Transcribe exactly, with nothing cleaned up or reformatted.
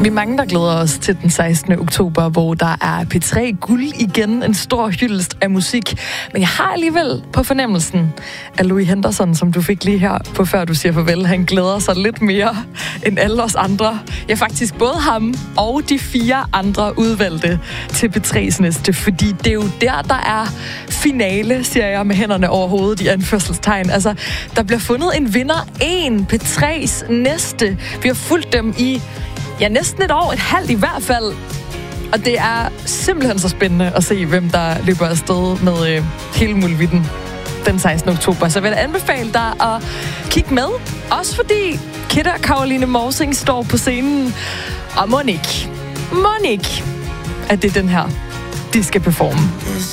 Vi er mange, der glæder os til den sekstende oktober, hvor der er P tre Guld igen, en stor hyldest af musik. Men jeg har alligevel på fornemmelsen, at Louis Henderson, som du fik lige her på før du siger farvel, han glæder sig lidt mere end alle os andre. Ja, faktisk både ham og de fire andre udvalgte til P tre's næste, fordi det er jo der, der er finale, siger jeg med hænderne over hovedet i anførselstegn. Altså, der bliver fundet en vinder, en P tre's næste. Vi har fulgt dem i Ja, næsten et år, et halvt i hvert fald. Og det er simpelthen så spændende at se, hvem der løber afsted med øh, hele muligheden den sekstende oktober. Så jeg vil anbefale dig at kigge med. Også fordi Kidde og Caroline Morsing står på scenen. Og Monique, Monique, at det er den her, de skal performe.